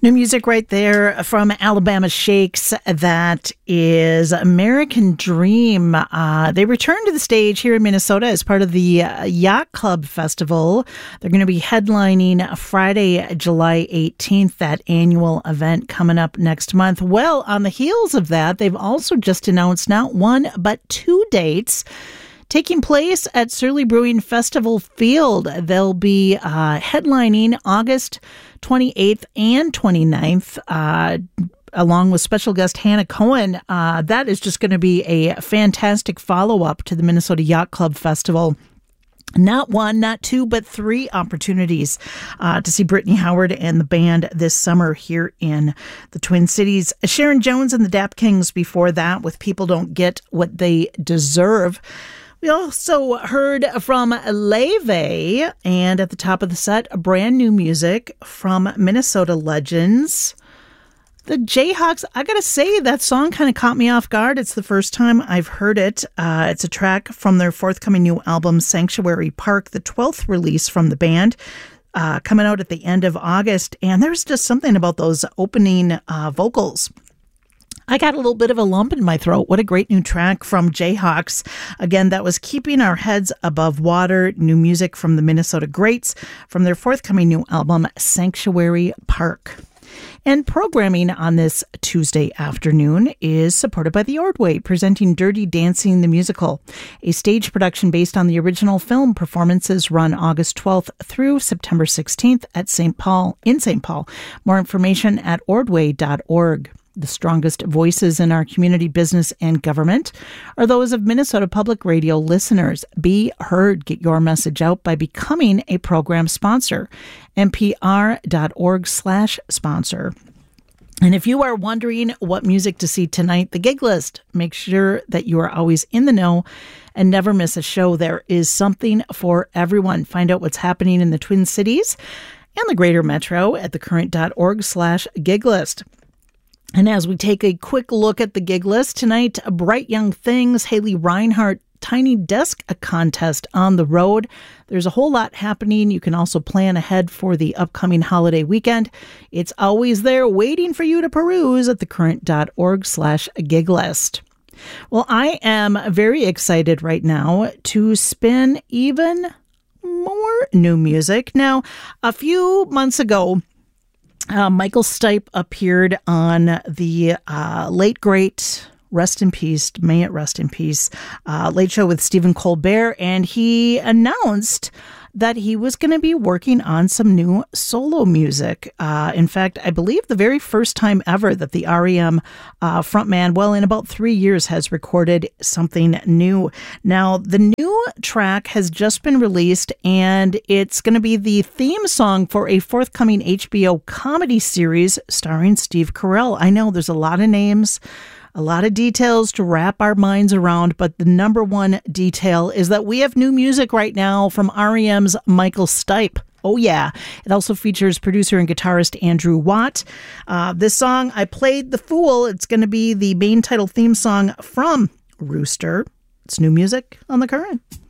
New music right there from Alabama Shakes. That is American Dream. They return to the stage here in Minnesota as part of the Yacht Club Festival. They're going to be headlining Friday, July 18th, that annual event coming up next month. Well, on the heels of that, they've also just announced not one, but two dates taking place at Surly Brewing Festival Field. They'll be headlining August 28th and 29th, along with special guest Hannah Cohen. That is just going to be a fantastic follow-up to the Minnesota Yacht Club Festival. Not one, not two, but three opportunities to see Brittany Howard and the band this summer here in the Twin Cities. Sharon Jones and the Dap Kings before that with People Don't Get What They Deserve. We also heard from Leve, and at the top of the set, brand new music from Minnesota legends, the Jayhawks. I gotta say, that song kind of caught me off guard. It's the first time I've heard it. It's a track from their forthcoming new album, Sanctuary Park, the 12th release from the band, coming out at the end of August. And there's just something about those opening vocals. I got a little bit of a lump in my throat. What a great new track from Jayhawks. Again, that was Keeping Our Heads Above Water, new music from the Minnesota Greats from their forthcoming new album, Sanctuary Park. And programming on this Tuesday afternoon is supported by the Ordway, presenting Dirty Dancing the Musical, a stage production based on the original film. Performances run August 12th through September 16th at St. Paul. More information at ordway.org. The strongest voices in our community, business, and government are those of Minnesota Public Radio listeners. Be heard. Get your message out by becoming a program sponsor. npr.org/sponsor. And if you are wondering what music to see tonight, the gig list. Make sure that you are always in the know and never miss a show. There is something for everyone. Find out what's happening in the Twin Cities and the greater metro at thecurrent.org/gig list. And as we take a quick look at the gig list tonight, Bright Young Things, Haley Reinhart, Tiny Desk contest on the road. There's a whole lot happening. You can also plan ahead for the upcoming holiday weekend. It's always there waiting for you to peruse at thecurrent.org/gig list. Well, I am very excited right now to spin even more new music. Now, a few months ago, Michael Stipe appeared on the late great, rest in peace, may it rest in peace, Late Show with Stephen Colbert, and he announced that he was going to be working on some new solo music. In fact, I believe the very first time ever that the REM frontman, well, in about 3 years, has recorded something new. Now, the new track has just been released, and it's going to be the theme song for a forthcoming HBO comedy series starring Steve Carell. I know there's a lot of names, a lot of details to wrap our minds around, but the number one detail is that we have new music right now from REM's Michael Stipe. Oh, yeah. It also features producer and guitarist Andrew Watt. This song, I Played the Fool, it's going to be the main title theme song from Rooster. It's new music on The Current.